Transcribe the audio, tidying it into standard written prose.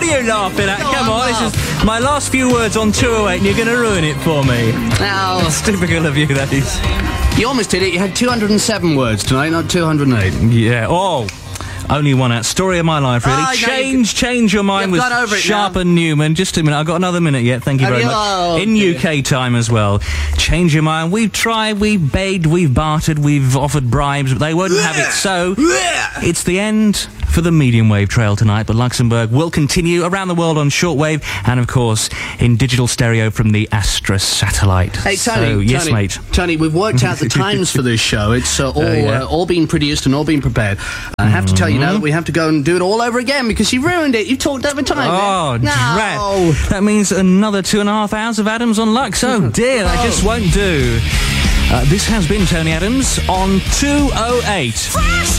What are you laughing at? Come on, this is my last few words on 208 and you're going to ruin it for me. Now, It's typical of you, that is. you almost did it. You had 207 words tonight, not 208. Yeah, only one out. Story of my life, really. Oh, no, Change your mind you've with got over it Sharp now. and Newman. Just a minute, I've got another minute yet, thank you very much. Oh, in dear. UK time as well. Change your mind. We've tried, we've begged, we've bartered, we've offered bribes, but they won't have it, so it's the end for the medium wave trail tonight, but Luxembourg will continue around the world on shortwave and, of course, in digital stereo from the Astra satellite. Hey, Tony. So, yes, Tony, mate. Tony, we've worked out the times for this show. It's all been produced and all been prepared. I have to tell you now that we have to go and do it all over again because you ruined it. You talked over time. Oh, no. drat. That means another 2.5 hours of Adams on Lux. Oh, dear, that just won't do. This has been Tony Adams on 208.